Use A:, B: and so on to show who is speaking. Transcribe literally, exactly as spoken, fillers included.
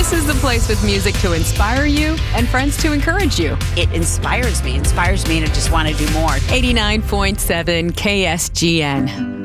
A: This is the place with music to inspire you and friends to encourage you.
B: It inspires me, inspires me to just want to do more.
A: eighty-nine point seven K S G N.